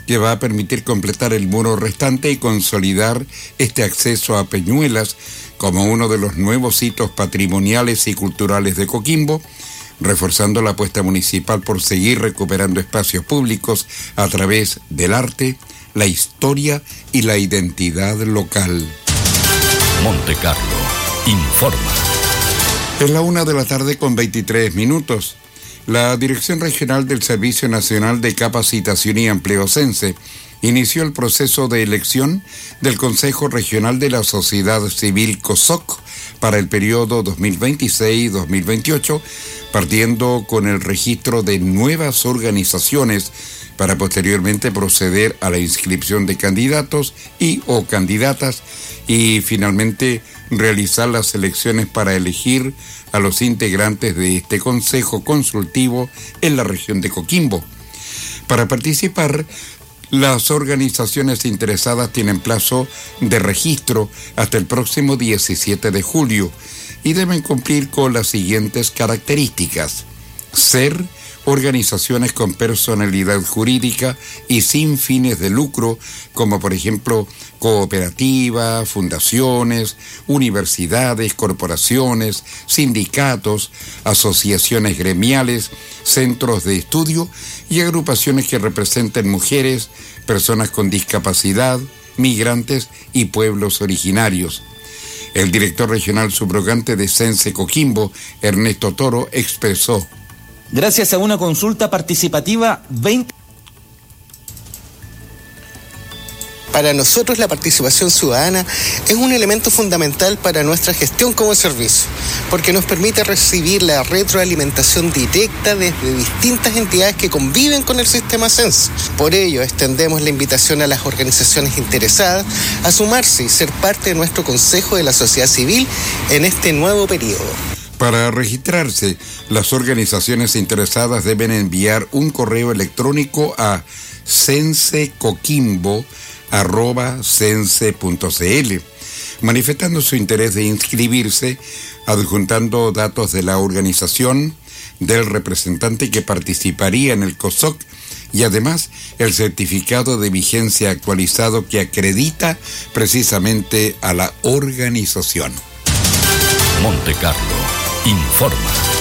que va a permitir completar el muro restante y consolidar este acceso a Peñuelas como uno de los nuevos hitos patrimoniales y culturales de Coquimbo, reforzando la apuesta municipal por seguir recuperando espacios públicos a través del arte, la historia y la identidad local. Monte Carlo informa. Es la 1:23 p.m. La Dirección Regional del Servicio Nacional de Capacitación y Empleo CENSE inició el proceso de elección del Consejo Regional de la Sociedad Civil COSOC para el periodo 2026-2028, partiendo con el registro de nuevas organizaciones para posteriormente proceder a la inscripción de candidatos y o candidatas y finalmente realizar las elecciones para elegir a los integrantes de este Consejo Consultivo en la región de Coquimbo. Para participar, las organizaciones interesadas tienen plazo de registro hasta el próximo 17 de julio y deben cumplir con las siguientes características: ser organizaciones con personalidad jurídica y sin fines de lucro, como por ejemplo cooperativas, fundaciones, universidades, corporaciones, sindicatos, asociaciones gremiales, centros de estudio y agrupaciones que representen mujeres, personas con discapacidad, migrantes y pueblos originarios. El director regional subrogante de CENSE Coquimbo, Ernesto Toro, expresó: gracias a una consulta participativa, Para nosotros la participación ciudadana es un elemento fundamental para nuestra gestión como servicio, porque nos permite recibir la retroalimentación directa desde distintas entidades que conviven con el sistema CENSE. Por ello, extendemos la invitación a las organizaciones interesadas a sumarse y ser parte de nuestro Consejo de la Sociedad Civil en este nuevo periodo. Para registrarse, las organizaciones interesadas deben enviar un correo electrónico a censecoquimbo@cense.cl, manifestando su interés de inscribirse, adjuntando datos de la organización, del representante que participaría en el COSOC y además el certificado de vigencia actualizado que acredita precisamente a la organización. Monte Carlo informa.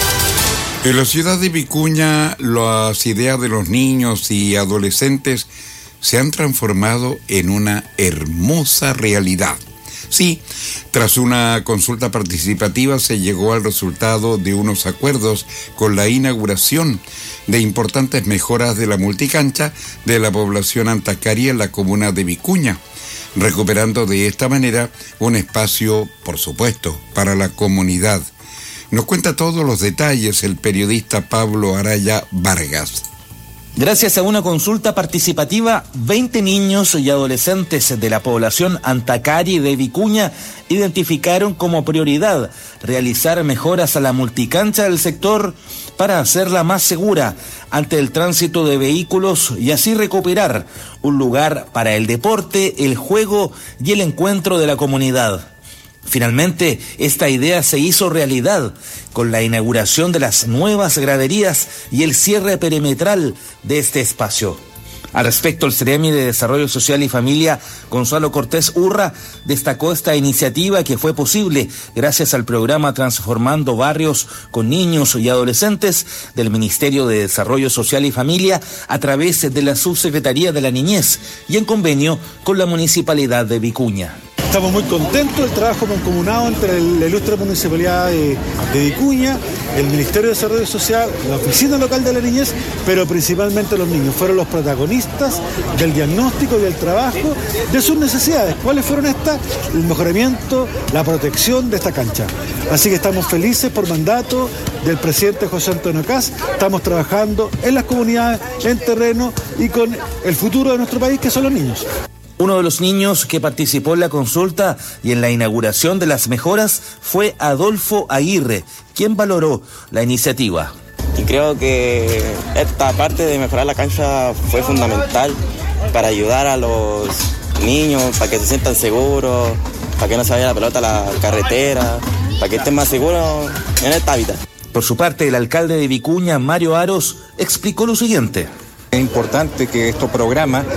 En la ciudad de Vicuña, las ideas de los niños y adolescentes se han transformado en una hermosa realidad. Sí, tras una consulta participativa se llegó al resultado de unos acuerdos con la inauguración de importantes mejoras de la multicancha de la población Antacari en la comuna de Vicuña, recuperando de esta manera un espacio, por supuesto, para la comunidad. Nos cuenta todos los detalles el periodista Pablo Araya Vargas. Gracias a una consulta participativa, 20 niños y adolescentes de la población Antacari de Vicuña identificaron como prioridad realizar mejoras a la multicancha del sector para hacerla más segura ante el tránsito de vehículos y así recuperar un lugar para el deporte, el juego y el encuentro de la comunidad. Finalmente, esta idea se hizo realidad con la inauguración de las nuevas graderías y el cierre perimetral de este espacio. Al respecto, el Ceremi de Desarrollo Social y Familia, Gonzalo Cortés Urra, destacó esta iniciativa que fue posible gracias al programa Transformando Barrios con Niños y Adolescentes del Ministerio de Desarrollo Social y Familia a través de la Subsecretaría de la Niñez y en convenio con la Municipalidad de Vicuña. Estamos muy contentos del trabajo mancomunado entre la ilustre Municipalidad de Vicuña, el Ministerio de Desarrollo Social, la Oficina Local de la Niñez, pero principalmente los niños. Fueron los protagonistas del diagnóstico y del trabajo de sus necesidades. ¿Cuáles fueron estas? El mejoramiento, la protección de esta cancha. Así que estamos felices por mandato del presidente José Antonio Kast. Estamos trabajando en las comunidades, en terreno y con el futuro de nuestro país, que son los niños. Uno de los niños que participó en la consulta y en la inauguración de las mejoras fue Adolfo Aguirre, quien valoró la iniciativa. Y creo que esta parte de mejorar la cancha fue fundamental para ayudar a los niños, para que se sientan seguros, para que no se vaya la pelota a la carretera, para que estén más seguros en esta hábitat. Por su parte, el alcalde de Vicuña, Mario Aros, explicó lo siguiente. Es importante que estos programas